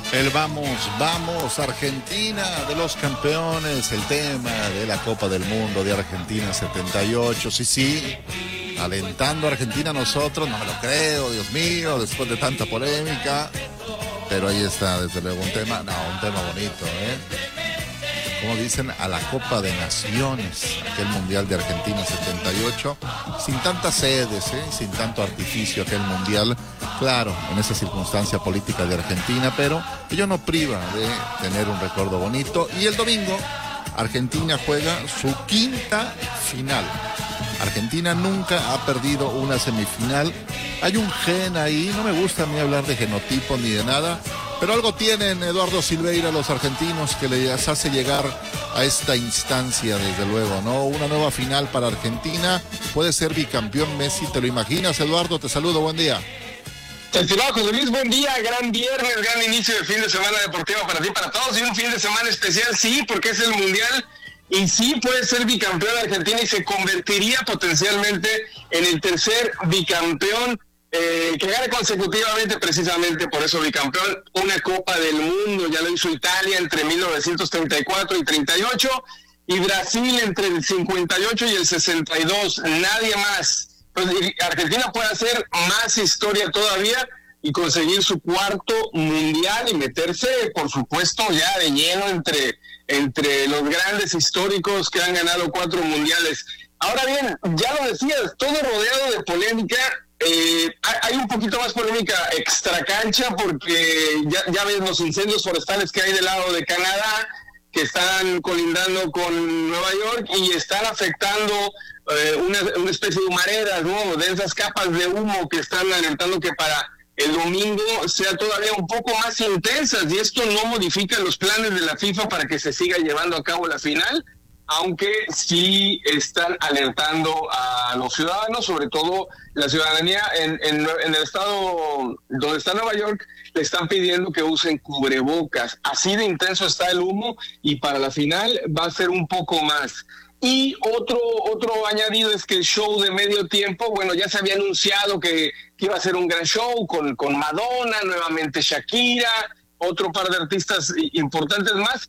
El vamos Argentina de los campeones, el tema de la Copa del Mundo de Argentina 78, sí, alentando a Argentina nosotros, no me lo creo, Dios mío, después de tanta polémica, pero ahí está, desde luego, un tema bonito, como dicen, a la Copa de Naciones, aquel Mundial de Argentina 78, sin tantas sedes, sin tanto artificio, aquel Mundial, claro, en esa circunstancia política de Argentina, pero ello no priva de tener un recuerdo bonito. Y el domingo, Argentina juega su quinta final. Argentina nunca ha perdido una semifinal. Hay un gen ahí, no me gusta a mí hablar de genotipo ni de nada, pero algo tienen, Eduardo Silveira, los argentinos, que les hace llegar a esta instancia, desde luego, ¿no? Una nueva final para Argentina, puede ser bicampeón Messi, ¿te lo imaginas, Eduardo? Te saludo, buen día. Estimado José Luis, buen día, gran viernes, gran inicio de fin de semana deportivo para ti, para todos, y un fin de semana especial, sí, porque es el Mundial, y sí puede ser bicampeón de Argentina y se convertiría potencialmente en el tercer bicampeón que gane consecutivamente, precisamente por eso bicampeón, una Copa del Mundo. Ya lo hizo Italia entre 1934 y 38, y Brasil entre el 58 y el 62, nadie más. Pues Argentina puede hacer más historia todavía y conseguir su cuarto mundial y meterse, por supuesto, ya de lleno entre los grandes históricos que han ganado 4 mundiales. Ahora bien, ya lo decías, todo rodeado de polémica. Hay un poquito más polémica extracancha, porque ya ves los incendios forestales que hay del lado de Canadá, que están colindando con Nueva York y están afectando una especie de humaredas, ¿no? De esas capas de humo que están alertando que para el domingo sea todavía un poco más intensas, y esto no modifica los planes de la FIFA para que se siga llevando a cabo la final, aunque sí están alertando a los ciudadanos, sobre todo la ciudadanía en el estado donde está Nueva York, le están pidiendo que usen cubrebocas. Así de intenso está el humo, y para la final va a ser un poco más. Y otro añadido es que el show de medio tiempo, bueno, ya se había anunciado que iba a ser un gran show con Madonna, nuevamente Shakira, otro par de artistas importantes más.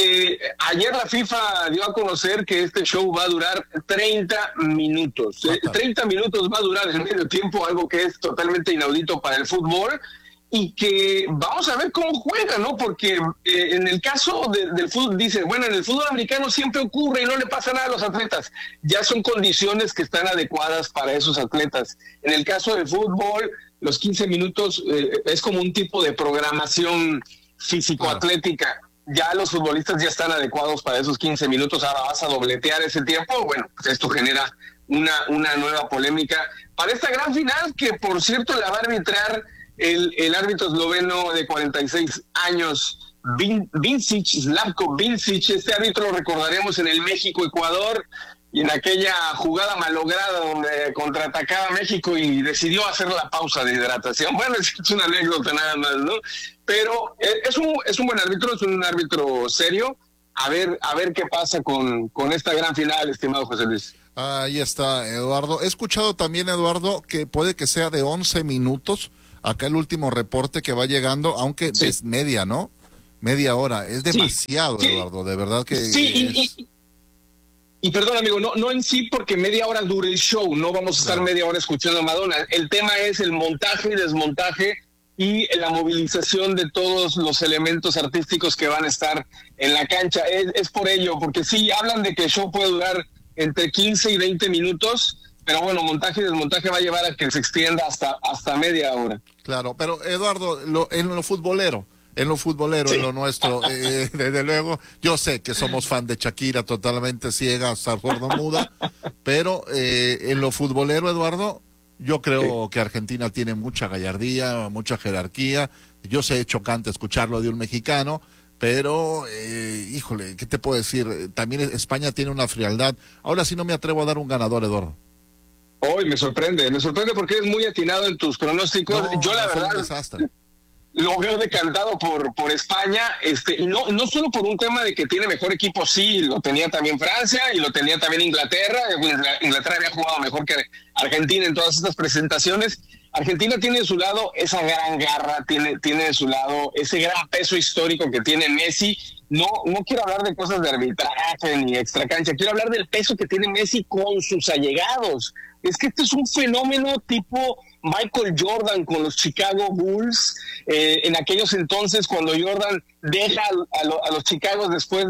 Ayer la FIFA dio a conocer que este show va a durar 30 minutos. 30 minutos va a durar el medio tiempo, algo que es totalmente inaudito para el fútbol, y que vamos a ver cómo juega, ¿no? Porque en el caso del fútbol, dicen, bueno, en el fútbol americano siempre ocurre y no le pasa nada a los atletas. Ya son condiciones que están adecuadas para esos atletas. En el caso del fútbol, los 15 minutos es como un tipo de programación físico-atlética. Ya los futbolistas ya están adecuados para esos 15 minutos, ahora vas a dobletear ese tiempo. Bueno, pues esto genera una nueva polémica para esta gran final, que por cierto la va a arbitrar el árbitro esloveno de 46 años, Slavko Vincic. Este árbitro lo recordaremos en el México-Ecuador y en aquella jugada malograda donde contraatacaba México y decidió hacer la pausa de hidratación. Bueno, es una anécdota nada más, ¿no? Pero es un buen árbitro, es un árbitro serio. A ver qué pasa con esta gran final, estimado José Luis. Ahí está, Eduardo. He escuchado también, Eduardo, que puede que sea de 11 minutos. Acá el último reporte que va llegando, aunque sí, es media, ¿no? Media hora. Es demasiado, sí, Eduardo, de verdad que... Sí, y perdón, amigo, no en sí, porque media hora dura el show, no vamos a estar media hora escuchando a Madonna. El tema es el montaje y desmontaje y la movilización de todos los elementos artísticos que van a estar en la cancha. Es por ello, porque sí, hablan de que el show puede durar entre 15 y 20 minutos, pero bueno, montaje y desmontaje va a llevar a que se extienda hasta media hora. Claro, pero Eduardo, en lo futbolero, sí, en lo nuestro, desde luego, yo sé que somos fan de Shakira, totalmente ciega, sordomuda, pero en lo futbolero, Eduardo, yo creo que Argentina tiene mucha gallardía, mucha jerarquía. Yo sé, chocante escucharlo de un mexicano, pero, híjole, ¿qué te puedo decir? También España tiene una frialdad. Ahora sí no me atrevo a dar un ganador, Eduardo. Hoy me sorprende porque eres muy atinado en tus pronósticos. No, yo la verdad... un desastre. Lo veo decantado por España, y no solo por un tema de que tiene mejor equipo, sí, lo tenía también Francia y lo tenía también Inglaterra. Inglaterra había jugado mejor que Argentina en todas estas presentaciones. Argentina tiene de su lado esa gran garra, tiene de su lado ese gran peso histórico que tiene Messi. No quiero hablar de cosas de arbitraje ni extracancha, quiero hablar del peso que tiene Messi con sus allegados. Es que este es un fenómeno tipo Michael Jordan con los Chicago Bulls, en aquellos entonces cuando Jordan deja a los Chicago después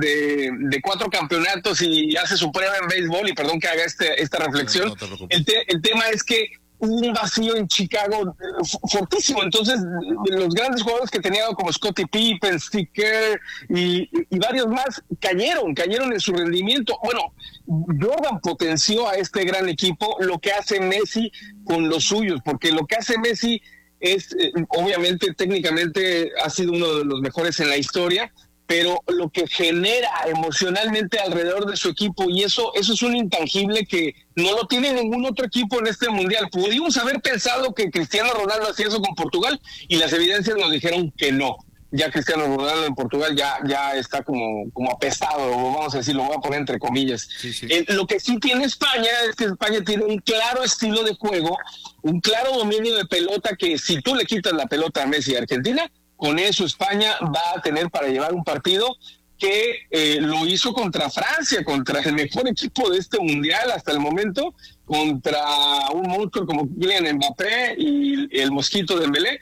de 4 campeonatos y hace su prueba en béisbol, y perdón que haga esta reflexión. No el tema es que hubo un vacío en Chicago fortísimo. Entonces los grandes jugadores que tenía como Scottie Pippen, Steve Kerr y varios más cayeron en su rendimiento. Bueno, Jordan potenció a este gran equipo, lo que hace Messi con los suyos, porque lo que hace Messi es, obviamente técnicamente ha sido uno de los mejores en la historia, pero lo que genera emocionalmente alrededor de su equipo, y eso es un intangible que no lo tiene ningún otro equipo en este mundial. Pudimos haber pensado que Cristiano Ronaldo hacía eso con Portugal, y las evidencias nos dijeron que no. Ya Cristiano Ronaldo en Portugal ya está como apestado, vamos a decir, lo voy a poner entre comillas. Sí. Lo que sí tiene España es que España tiene un claro estilo de juego, un claro dominio de pelota, que si tú le quitas la pelota a Messi y a Argentina, con eso España va a tener para llevar un partido que lo hizo contra Francia, contra el mejor equipo de este mundial hasta el momento, contra un monstruo como Kylian Mbappé y el mosquito Dembélé,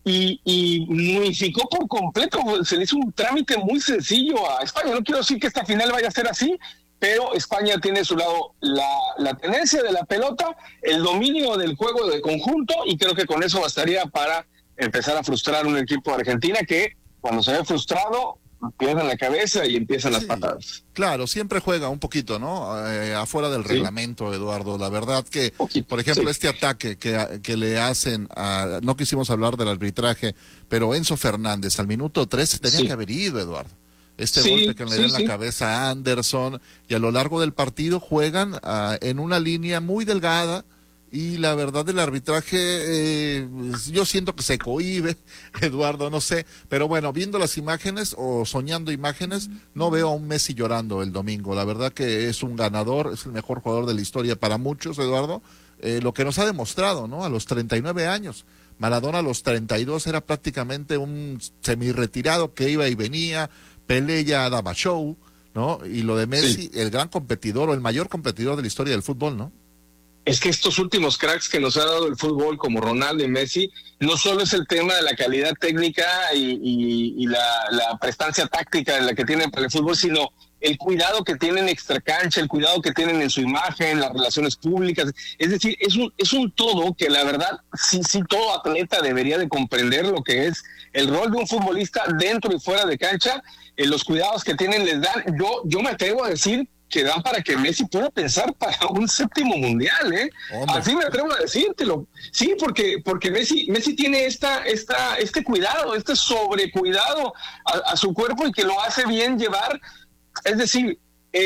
y unificó por completo. Se le hizo un trámite muy sencillo a España. No quiero decir que esta final vaya a ser así, pero España tiene a su lado la tenencia de la pelota, el dominio del juego de conjunto, y creo que con eso bastaría para empezar a frustrar un equipo de Argentina que cuando se ve frustrado pierden la cabeza y empiezan las patadas. Claro, siempre juega un poquito, ¿no? Afuera del reglamento, Eduardo. La verdad que, por ejemplo, este ataque que le hacen no quisimos hablar del arbitraje, pero Enzo Fernández al minuto 13 tenía que haber ido, Eduardo. Golpe que le da en la cabeza a Anderson, y a lo largo del partido juegan en una línea muy delgada. Y la verdad del arbitraje, yo siento que se cohíbe, Eduardo, no sé. Pero bueno, viendo las imágenes o soñando imágenes, no veo a un Messi llorando el domingo. La verdad que es un ganador, es el mejor jugador de la historia para muchos, Eduardo. Lo que nos ha demostrado, ¿no? A los 39 años. Maradona a los 32 era prácticamente un semi-retirado que iba y venía. Pelé ya daba show, ¿no? Y lo de Messi, el gran competidor o el mayor competidor de la historia del fútbol, ¿no? Es que estos últimos cracks que nos ha dado el fútbol, como Ronaldo y Messi, no solo es el tema de la calidad técnica y la prestancia táctica en la que tienen para el fútbol, sino el cuidado que tienen extracancha, el cuidado que tienen en su imagen, las relaciones públicas. Es decir, es un todo que la verdad sí todo atleta debería de comprender lo que es el rol de un futbolista dentro y fuera de cancha. Los cuidados que tienen les dan, yo me atrevo a decir que dan para que Messi pueda pensar para un 7º mundial, ¿eh? Así me atrevo a decírtelo. Sí, porque Messi tiene este cuidado, este sobrecuidado a su cuerpo, y que lo hace bien llevar. Es decir,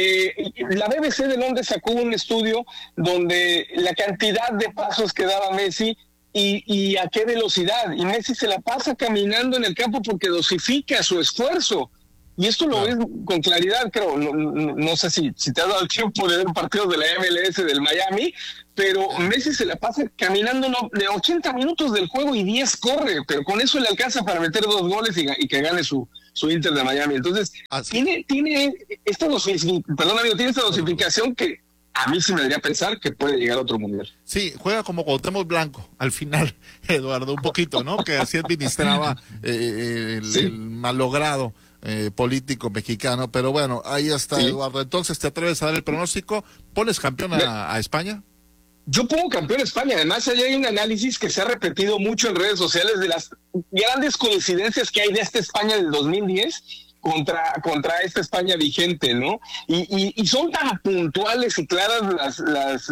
la BBC de Londres sacó un estudio donde la cantidad de pasos que daba Messi y a qué velocidad, y Messi se la pasa caminando en el campo porque dosifica su esfuerzo. Y esto lo ves con claridad, creo. No sé si te has dado el tiempo de ver partidos de la MLS del Miami, pero Messi se la pasa caminando de 80 minutos del juego y 10 corre, pero con eso le alcanza para meter 2 goles y que gane su Inter de Miami. Entonces, tiene esta dosificación que a mí sí me daría pensar que puede llegar a otro mundial. Sí, juega como Cuauhtémoc Blanco al final, Eduardo, un poquito, ¿no? Que así administraba el malogrado político mexicano, pero bueno, ahí está, Eduardo. Entonces, ¿te atreves a dar el pronóstico? ¿Pones campeón a España? Yo pongo campeón a España. Además, ahí hay un análisis que se ha repetido mucho en redes sociales de las grandes coincidencias que hay de esta España del 2010 contra esta España vigente, ¿no? Y son tan puntuales y claras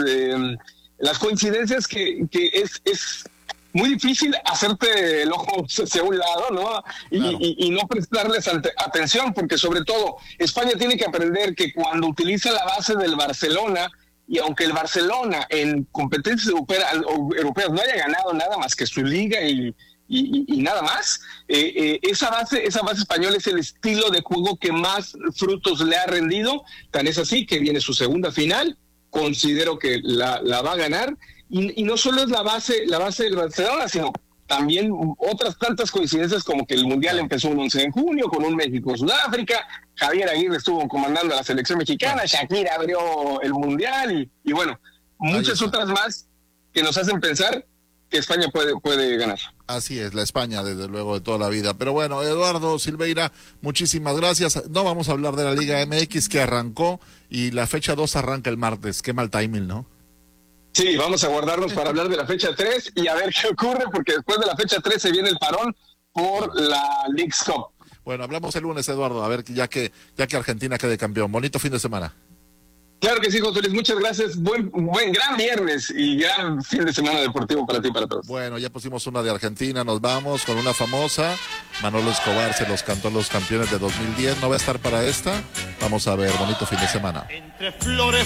las coincidencias que es muy difícil hacerte el ojo hacia un lado, ¿no? Y no prestarles atención, porque sobre todo España tiene que aprender que cuando utiliza la base del Barcelona, y aunque el Barcelona en competencias europeas no haya ganado nada más que su liga y nada más, esa base española es el estilo de juego que más frutos le ha rendido. Tan es así que viene su segunda final, considero que la va a ganar, y no solo es la base del Barcelona, sino también otras tantas coincidencias como que el Mundial empezó un 11 de junio con un México-Sudáfrica, Javier Aguirre estuvo comandando a la selección mexicana, Shakira abrió el Mundial y bueno, muchas otras más que nos hacen pensar que España puede ganar. Así es, la España desde luego de toda la vida. Pero bueno, Eduardo Silveira, muchísimas gracias. No vamos a hablar de la Liga MX que arrancó y la fecha 2 arranca el martes. Qué mal timing, ¿no? Sí, vamos a guardarnos para hablar de la fecha 3 y a ver qué ocurre, porque después de la fecha 3 se viene el parón por la Leagues Cup. Bueno, hablamos el lunes, Eduardo, a ver, ya que Argentina quede campeón. Bonito fin de semana. Claro que sí, José Luis, muchas gracias. Buen gran viernes y gran fin de semana deportivo para ti y para todos. Bueno, ya pusimos una de Argentina, nos vamos con una famosa. Manolo Escobar se los cantó a los campeones de 2010. No va a estar para esta. Vamos a ver, bonito fin de semana. Entre flores